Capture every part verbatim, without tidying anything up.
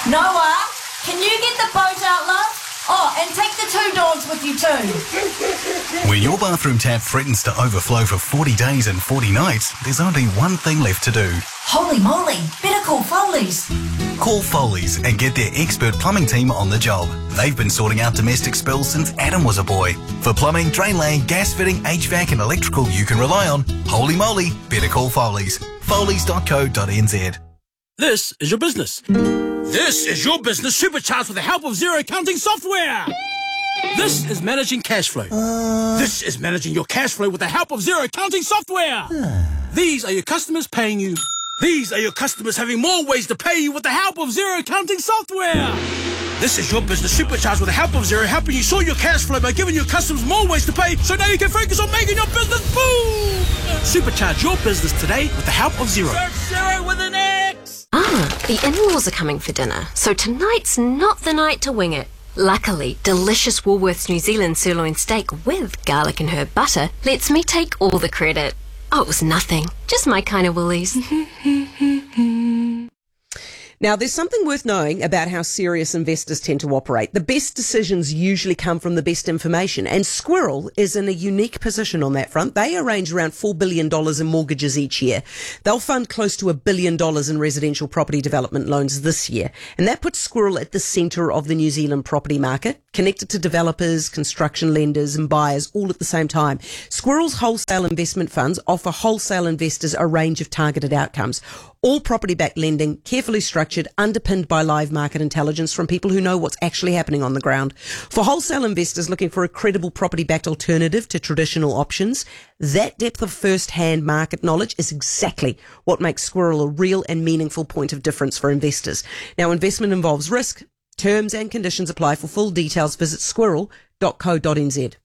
Noah, can you get the boat out, love? Oh, and take the two dogs with you too. When your bathroom tap threatens to overflow for forty days and forty nights, there's only one thing left to do. Holy moly, better call Foley's. Call Foley's and get their expert plumbing team on the job. They've been sorting out domestic spills since Adam was a boy. For plumbing, drain laying, gas fitting, H V A C and electrical you can rely on, holy moly, better call Foley's. Foley's dot co dot n z. This is your business. This is your business supercharged with the help of Xero accounting software. This is managing cash flow. Uh... This is managing your cash flow with the help of Xero accounting software. Uh... These are your customers paying you. These are your customers having more ways to pay you with the help of Xero accounting software. This is your business supercharged with the help of Xero, helping you sort your cash flow by giving your customers more ways to pay, so now you can focus on making your business boom. Supercharge your business today with the help of Xero. Search Xero with an X. Ah, the in-laws are coming for dinner, so tonight's not the night to wing it. Luckily, delicious Woolworths New Zealand sirloin steak with garlic and herb butter lets me take all the credit. Oh, it was nothing. Just my kind of Woolies. Now, there's something worth knowing about how serious investors tend to operate. The best decisions usually come from the best information, and Squirrel is in a unique position on that front. They arrange around four billion dollars in mortgages each year. They'll fund close to a billion dollars in residential property development loans this year, and that puts Squirrel at the centre of the New Zealand property market, connected to developers, construction lenders and buyers all at the same time. Squirrel's wholesale investment funds offer wholesale investors a range of targeted outcomes. All property-backed lending, carefully structured, underpinned by live market intelligence from people who know what's actually happening on the ground. For wholesale investors looking for a credible property-backed alternative to traditional options, that depth of first-hand market knowledge is exactly what makes Squirrel a real and meaningful point of difference for investors. Now, investment involves risk. Terms and conditions apply. For full details, visit squirrel dot co dot n z.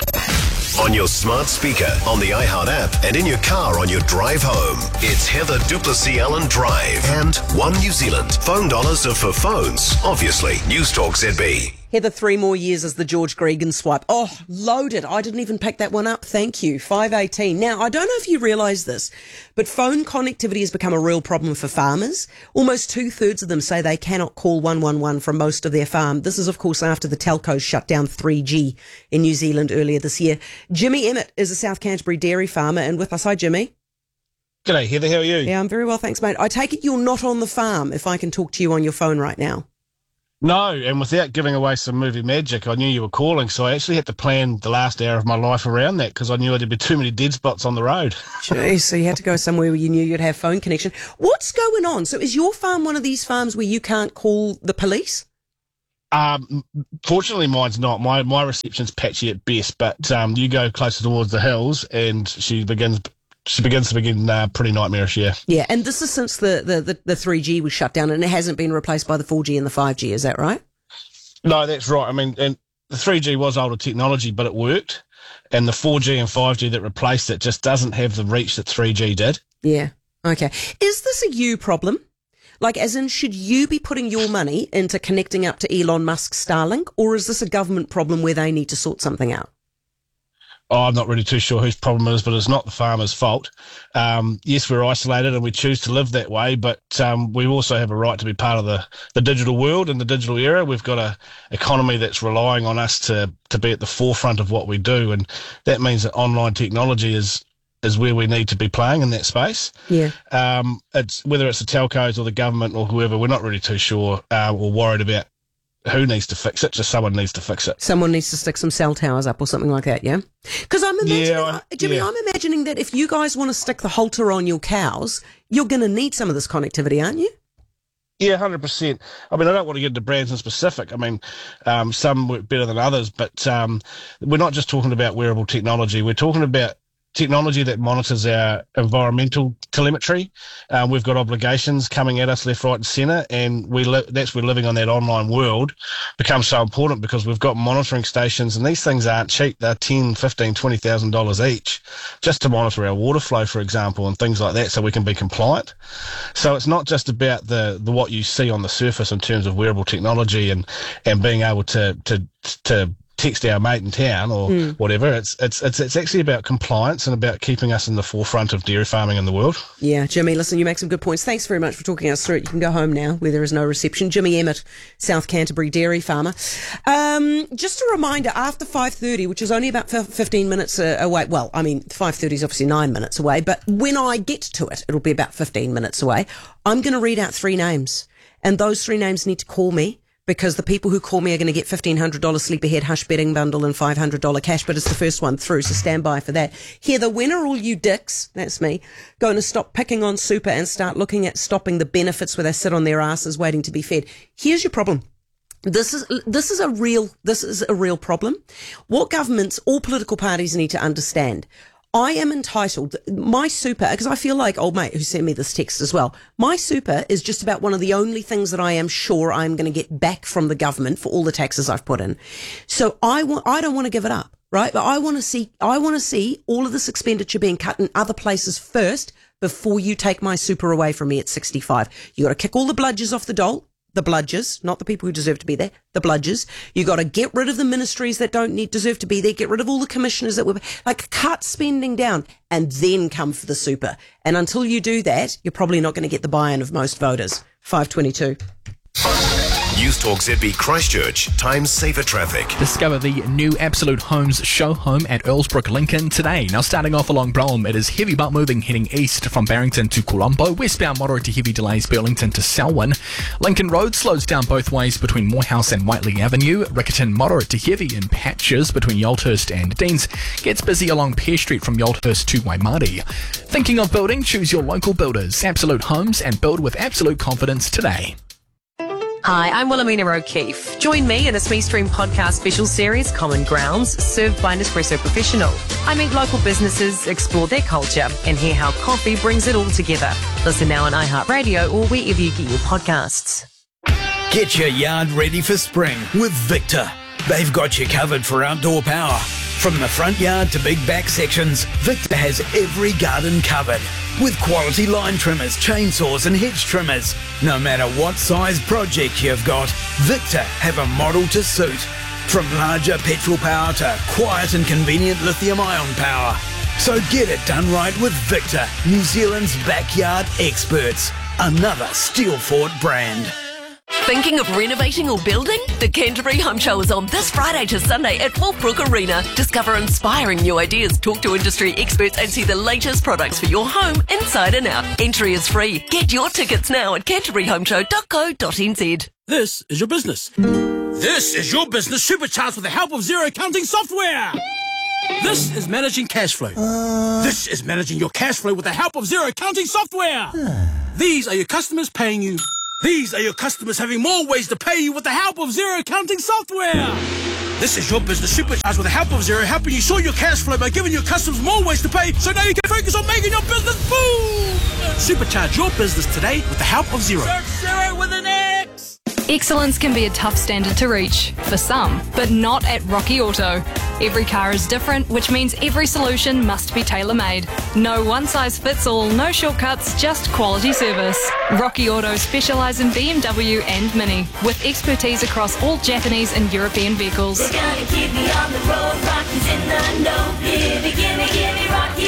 On your smart speaker, on the iHeart app, and in your car on your drive home. It's Heather Duplessis Allen Drive and One New Zealand. Phone dollars are for phones, obviously. News Talk Z B. Heather, three more years as the George Gregan swipe. Oh, loaded. I didn't even pick that one up. Thank you. five eighteen. Now, I don't know if you realise this, but phone connectivity has become a real problem for farmers. Almost two-thirds of them say they cannot call one one one from most of their farm. This is, of course, after the telcos shut down three G in New Zealand earlier this year. Jimmy Emmett is a South Canterbury dairy farmer and with us. Hi, Jimmy. G'day, Heather. How are you? Yeah, I'm very well, thanks, mate. I take it you're not on the farm if I can talk to you on your phone right now. No, and without giving away some movie magic, I knew you were calling, so I actually had to plan the last hour of my life around that because I knew there'd be too many dead spots on the road. Jeez, so you had to go somewhere where you knew you'd have phone connection. What's going on? So is your farm one of these farms where you can't call the police? Um, fortunately, mine's not. My my reception's patchy at best, but um, you go closer towards the hills and she begins... She begins to begin uh, pretty nightmarish, yeah. Yeah, and this is since the, the, the, the three G was shut down and it hasn't been replaced by the four G and the five G, is that right? No, that's right. I mean, and the three G was older technology, but it worked. And the four G and five G that replaced it just doesn't have the reach that three G did. Yeah, okay. Is this a you problem? Like, as in, should you be putting your money into connecting up to Elon Musk's Starlink, or is this a government problem where they need to sort something out? Oh, I'm not really too sure whose problem it is, but it's not the farmer's fault. Um, yes, we're isolated and we choose to live that way, but um, we also have a right to be part of the, the digital world and the digital era. We've got a economy that's relying on us to, to be at the forefront of what we do, and that means that online technology is is where we need to be playing in that space. Yeah. Um, it's whether it's the telcos or the government or whoever, we're not really too sure uh, or worried about who needs to fix it, just someone needs to fix it. Someone needs to stick some cell towers up or something like that, yeah? Because I'm imagining, yeah, I, Jimmy, yeah. I'm imagining that if you guys want to stick the halter on your cows, you're going to need some of this connectivity, aren't you? Yeah, one hundred percent. I mean, I don't want to get into brands in specific. I mean, um, some work better than others, but um, we're not just talking about wearable technology. We're talking about technology that monitors our environmental telemetry. Uh, we've got obligations coming at us left, right and centre, and we li- that's where living on that online world becomes so important because we've got monitoring stations, and these things aren't cheap. They're ten, fifteen, twenty thousand dollars each just to monitor our water flow, for example, and things like that so we can be compliant. So it's not just about the, the what you see on the surface in terms of wearable technology and, and being able to, to, to text our mate in town or Mm. whatever. It's, it's it's it's actually about compliance and about keeping us in the forefront of dairy farming in the world. Yeah, Jimmy, listen, you make some good points. Thanks very much for talking us through it. You can go home now where there is no reception. Jimmy Emmett, South Canterbury dairy farmer. Um, just a reminder, after five thirty, which is only about fifteen minutes uh, away, well, I mean, five thirty is obviously nine minutes away, but when I get to it, it'll be about fifteen minutes away. I'm going to read out three names, and those three names need to call me, because the people who call me are going to get fifteen hundred dollars sleep ahead hush betting bundle and five hundred dollars cash, but it's the first one through, so stand by for that. Here, the winner, all you dicks, that's me, going to stop picking on super and start looking at stopping the benefits where they sit on their asses waiting to be fed. Here's your problem. This is, this is a real, this is a real problem. What governments, all political parties need to understand, I am entitled, my super, because I feel like old mate who sent me this text as well, my super is just about one of the only things that I am sure I'm going to get back from the government for all the taxes I've put in. So I want, I don't want to give it up, right? But I want to see, I want to see all of this expenditure being cut in other places first before you take my super away from me at sixty-five. You got to kick all the bludgers off the dole. The bludgers, not the people who deserve to be there, the bludgers. You got to get rid of the ministries that don't need, deserve to be there, get rid of all the commissioners that were, like, cut spending down, and then come for the super. And until you do that, you're probably not going to get the buy-in of most voters. five twenty-two. News Talk Z B Christchurch, time saver traffic. Discover the new Absolute Homes show home at Earlsbrook Lincoln today. Now starting off along Brougham, it is heavy but moving heading east from Barrington to Colombo. Westbound moderate to heavy delays Burlington to Selwyn. Lincoln Road slows down both ways between Morehouse and Whiteley Avenue. Riccarton moderate to heavy in patches between Yolthurst and Deans. Gets busy along Pear Street from Yolthurst to Waimari. Thinking of building? Choose your local builders. Absolute Homes, and build with absolute confidence today. Hi, I'm Wilhelmina O'Keefe. Join me in a Smee Stream podcast special series, Common Grounds, served by Nespresso Professional. I meet local businesses, explore their culture, and hear how coffee brings it all together. Listen now on iHeartRadio or wherever you get your podcasts. Get your yard ready for spring with Victor. They've got you covered for outdoor power. From the front yard to big back sections, Victor has every garden covered. With quality line trimmers, chainsaws and hedge trimmers. No matter what size project you've got, Victor have a model to suit. From larger petrol power to quiet and convenient lithium-ion power. So get it done right with Victor, New Zealand's backyard experts. Another Steelfort brand. Thinking of renovating or building? The Canterbury Home Show is on this Friday to Sunday at Wolfbrook Arena. Discover inspiring new ideas, talk to industry experts and see the latest products for your home inside and out. Entry is free. Get your tickets now at canterbury home show dot co dot n z. This is your business. This is your business supercharged with the help of Zero Accounting software. This is managing cash flow. Uh... This is managing your cash flow with the help of Zero Accounting software. These are your customers paying you. These are your customers having more ways to pay you with the help of Zero Accounting software. This is your business supercharged with the help of Zero, helping you sort your cash flow by giving your customers more ways to pay, so now you can focus on making your business boom. Supercharge your business today with the help of Zero. Search Zero with an X. Excellence can be a tough standard to reach, for some, but not at Rocky Auto. Every car is different, which means every solution must be tailor-made. No one-size-fits-all, no shortcuts, just quality service. Rocky Auto specialise in B M W and Mini, with expertise across all Japanese and European vehicles. They're gonna keep me on the road, Rocky's in the know. Gimme, gimme, gimme Rocky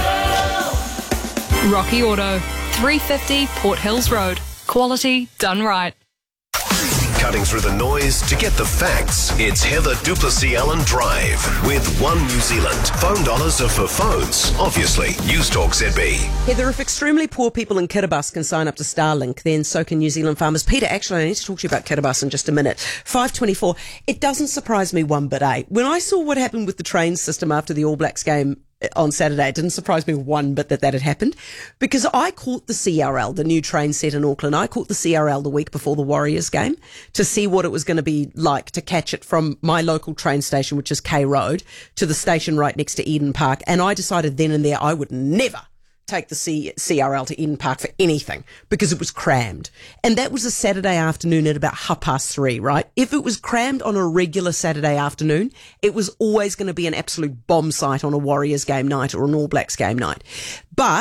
Auto. Rocky Auto, three fifty Port Hills Road. Quality done right. Cutting through the noise to get the facts, it's Heather Duplessis Allen Drive with One New Zealand. Phone dollars are for phones, obviously. News Talk Z B. Heather, if extremely poor people in Kiribati can sign up to Starlink, then so can New Zealand farmers. Peter, actually, I need to talk to you about Kiribati in just a minute. five twenty-four. It doesn't surprise me one bit, eh? When I saw what happened with the train system after the All Blacks game on Saturday, it didn't surprise me one bit that that had happened, because I caught the C R L, the new train set in Auckland. I caught the C R L the week before the Warriors game to see what it was going to be like to catch it from my local train station, which is K Road, to the station right next to Eden Park. And I decided then and there I would never take the C- CRL to Eden Park for anything, because it was crammed. And that was a Saturday afternoon at about half past three, right? If it was crammed on a regular Saturday afternoon, it was always going to be an absolute bomb site on a Warriors game night or an All Blacks game night. But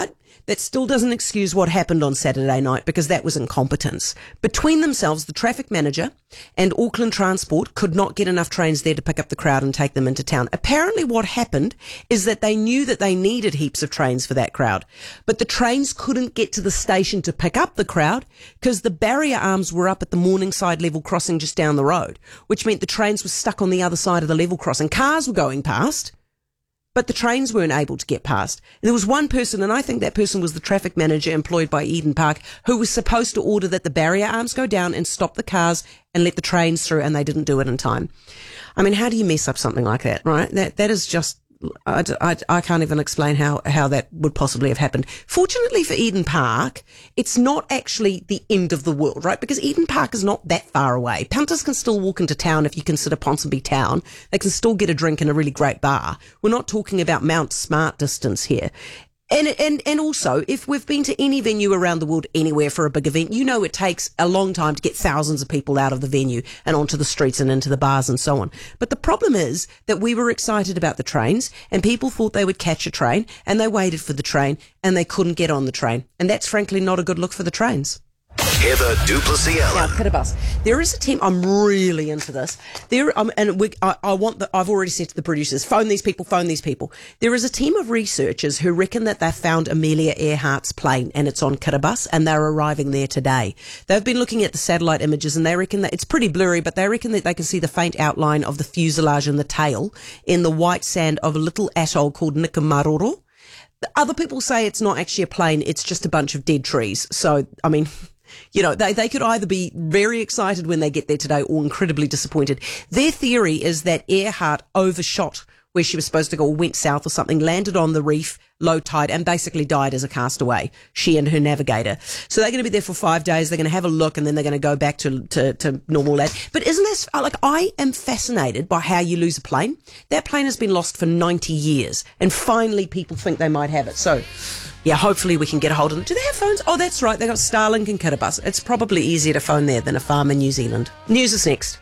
that still doesn't excuse what happened on Saturday night, because that was incompetence. Between themselves, the traffic manager and Auckland Transport could not get enough trains there to pick up the crowd and take them into town. Apparently what happened is that they knew that they needed heaps of trains for that crowd, but the trains couldn't get to the station to pick up the crowd because the barrier arms were up at the Morningside level crossing just down the road, which meant the trains were stuck on the other side of the level crossing. Cars were going past, but the trains weren't able to get past. And there was one person, and I think that person was the traffic manager employed by Eden Park, who was supposed to order that the barrier arms go down and stop the cars and let the trains through, and they didn't do it in time. I mean, how do you mess up something like that, right? That That is just... I, I, I can't even explain how, how that would possibly have happened. Fortunately for Eden Park, it's not actually the end of the world, right? Because Eden Park is not that far away. Punters can still walk into town if you consider Ponsonby town. They can still get a drink in a really great bar. We're not talking about Mount Smart distance here. And, and, and also, if we've been to any venue around the world anywhere for a big event, you know it takes a long time to get thousands of people out of the venue and onto the streets and into the bars and so on. But the problem is that we were excited about the trains and people thought they would catch a train and they waited for the train and they couldn't get on the train. And that's frankly not a good look for the trains. Heather du Plessis-Allen. Now, Kiribati. There is a team. I'm really into this. There, um, and we, I, I want the. I've already said to the producers, phone these people, phone these people. There is a team of researchers who reckon that they've found Amelia Earhart's plane, and it's on Kiribati, and they're arriving there today. They've been looking at the satellite images, and they reckon that it's pretty blurry, but they reckon that they can see the faint outline of the fuselage and the tail in the white sand of a little atoll called Nikumaroro. Other people say it's not actually a plane; it's just a bunch of dead trees. So, I mean. You know, they, they could either be very excited when they get there today or incredibly disappointed. Their theory is that Earhart overshot where she was supposed to go, or went south or something, landed on the reef, low tide, and basically died as a castaway, she and her navigator. So they're going to be there for five days. They're going to have a look, and then they're going to go back to, to, to normal land. But isn't this, like, I am fascinated by how you lose a plane. That plane has been lost for ninety years, and finally people think they might have it. So... yeah, hopefully we can get a hold of them. Do they have phones? Oh, that's right. They got Starlink and Kiribati. It's probably easier to phone there than a farm in New Zealand. News is next.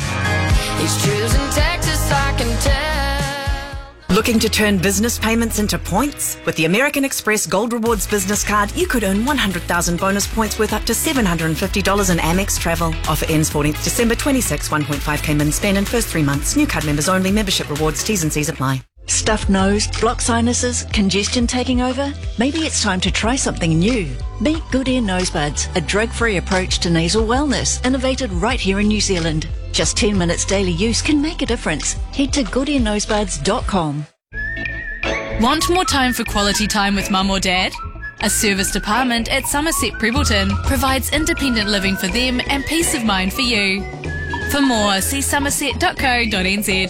He's choosing Texas, I can tell. Looking to turn business payments into points? With the American Express Gold Rewards business card, you could earn one hundred thousand bonus points worth up to seven hundred fifty dollars in Amex travel. Offer ends fourteenth December twenty-sixth, one point five K min spend in first three months. New card members only. Membership rewards, T's and C's apply. Stuffed nose, blocked sinuses, congestion taking over? Maybe it's time to try something new. Meet Good Ear Nosebuds, a drug-free approach to nasal wellness, innovated right here in New Zealand. Just ten minutes daily use can make a difference. Head to good ear nosebuds dot com. Want more time for quality time with mum or dad? A serviced apartment at Somerset Prebbleton provides independent living for them and peace of mind for you. For more, see somerset dot co dot n z.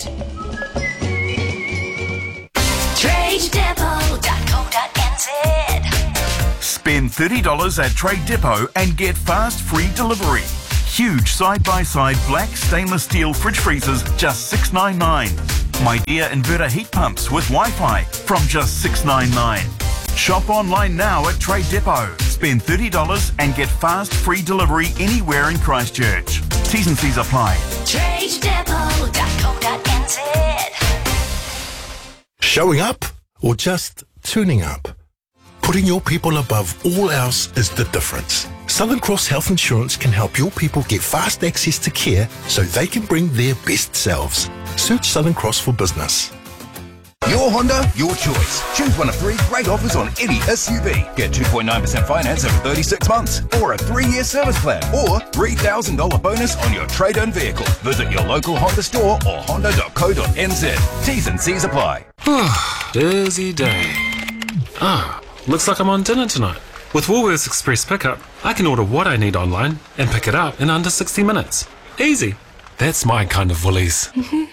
trade depot dot co dot n z. Spend thirty dollars at Trade Depot and get fast free delivery. Huge side-by-side black stainless steel fridge freezers, just six dollars ninety-nine. My Dear inverter heat pumps with Wi-Fi from just six dollars ninety-nine. Shop online now at Trade Depot. Spend thirty dollars and get fast free delivery anywhere in Christchurch. T's and C's apply. trade depot dot co dot n z. Showing up or just tuning up? Putting your people above all else is the difference. Southern Cross Health Insurance can help your people get fast access to care so they can bring their best selves. Search Southern Cross for business. Your Honda, your choice. Choose one of three great offers on any S U V. Get two point nine percent finance over thirty-six months, or a three-year service plan, or three thousand dollars bonus on your trade-in vehicle. Visit your local Honda store or honda dot co dot n z. T's and C's apply. Busy day. Ah, looks like I'm on dinner tonight. With Woolworths Express Pickup, I can order what I need online and pick it up in under sixty minutes. Easy. That's my kind of Woolies.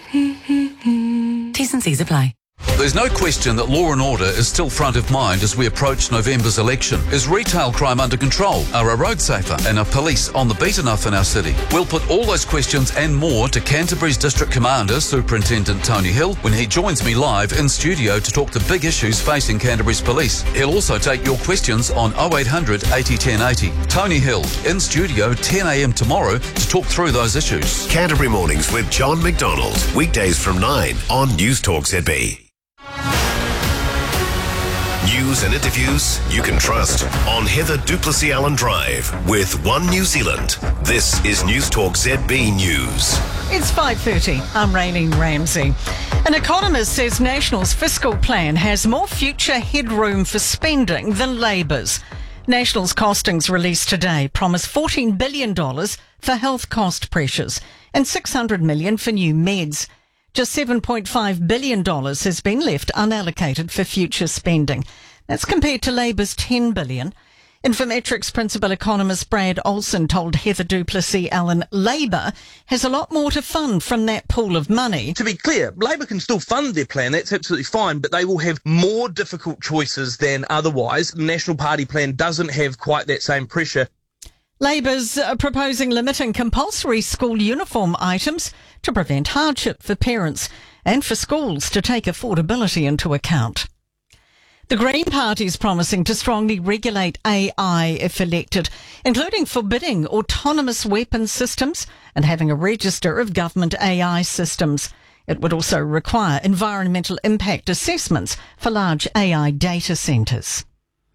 T's and C's apply. There's no question that law and order is still front of mind as we approach November's election. Is retail crime under control? Are our roads safer? And are police on the beat enough in our city? We'll put all those questions and more to Canterbury's District Commander, Superintendent Tony Hill, when he joins me live in studio to talk the big issues facing Canterbury's police. He'll also take your questions on oh eight hundred eighty ten eighty. Tony Hill, in studio ten a m tomorrow to talk through those issues. Canterbury Mornings with John McDonald. Weekdays from nine on News Talk Z B. News News and interviews you can trust on Heather Duplessis Allen Drive with One New Zealand. This is News Talk Z B News. It's five thirty. I'm Raylene Ramsey. An economist says National's fiscal plan has more future headroom for spending than Labour's. National's costings released today promise fourteen billion dollars for health cost pressures and six hundred million dollars for new meds. Just seven point five billion dollars has been left unallocated for future spending. That's compared to Labour's ten billion dollars. Infometrics principal economist Brad Olsen told Heather Duplessis Allen Labour has a lot more to fund from that pool of money. To be clear, Labour can still fund their plan, that's absolutely fine, but they will have more difficult choices than otherwise. The National Party plan doesn't have quite that same pressure. Labour's uh, proposing limiting compulsory school uniform items to prevent hardship for parents and for schools to take affordability into account. The Green Party is promising to strongly regulate A I if elected, including forbidding autonomous weapon systems and having a register of government A I systems. It would also require environmental impact assessments for large A I data centres.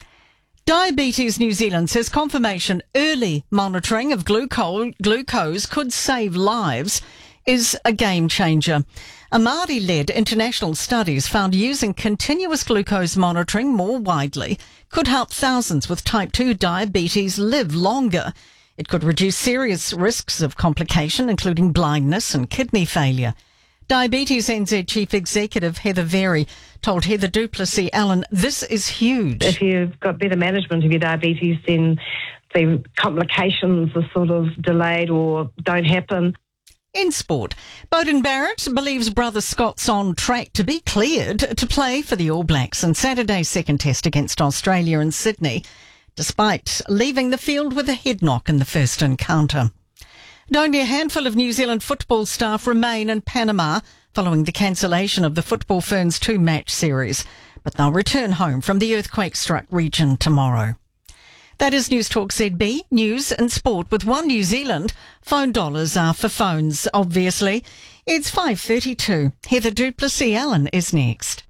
Diabetes New Zealand says confirmation early monitoring of glucose, glucose could save lives is a game changer. A Māori-led international studies found using continuous glucose monitoring more widely could help thousands with type two diabetes live longer. It could reduce serious risks of complication, including blindness and kidney failure. Diabetes N Z Chief Executive Heather Very told Heather Duplessis Allen this is huge. If you've got better management of your diabetes, then the complications are sort of delayed or don't happen. In sport, Beauden Barrett believes brother Scott's on track to be cleared to play for the All Blacks in Saturday's second test against Australia in Sydney, despite leaving the field with a head knock in the first encounter. And only a handful of New Zealand football staff remain in Panama following the cancellation of the Football Ferns two-match series, but they'll return home from the earthquake-struck region tomorrow. That is News Talk Z B, news and sport with One New Zealand. Phone dollars are for phones, obviously. It's five thirty-two. Heather Duplessis Allen is next.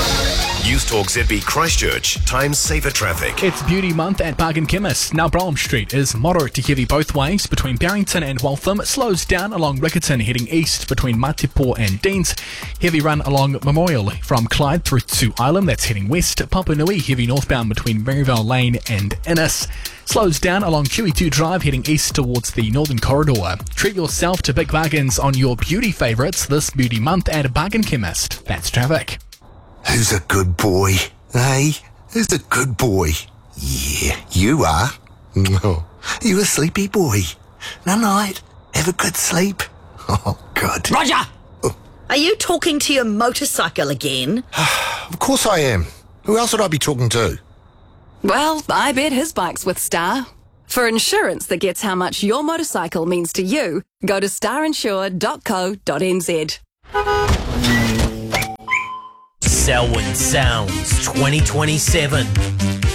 News Talk Z B Christchurch, Times Saver Traffic. It's Beauty Month at Bargain Chemist. Now Brougham Street is moderate to heavy both ways between Barrington and Waltham. It slows down along Riccarton heading east between Matipo and Deans. Heavy run along Memorial from Clyde through to Ilam. That's heading west. Papanui heavy northbound between Maryvale Lane and Innis. Slows down along Q E two Drive heading east towards the Northern Corridor. Treat yourself to big bargains on your beauty favourites this Beauty Month at Bargain Chemist. That's traffic. Who's a good boy? Hey, who's a good boy? Yeah, you are. Oh, you a sleepy boy. Night night. Have a good sleep. Oh, God. Roger! Oh. Are you talking to your motorcycle again? Of course I am. Who else would I be talking to? Well, I bet his bike's with Star. For insurance that gets how much your motorcycle means to you, go to star insure dot co dot n z. Selwyn Sounds twenty twenty-seven.